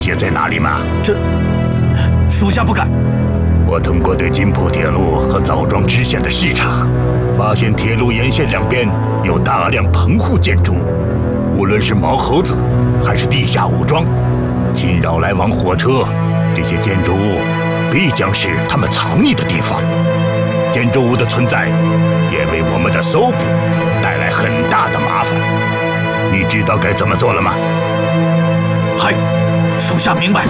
解在哪里吗？ 这，属下不敢。 我通过对金浦铁路和枣庄支线的视察，发现铁路沿线两边有大量棚户建筑，无论是毛猴子还是地下武装，侵扰来往火车，这些建筑物必将是他们藏匿的地方。建筑物的存在也为我们的搜捕带来很大的麻烦。你知道该怎么做了吗？ 嗨，属下明白。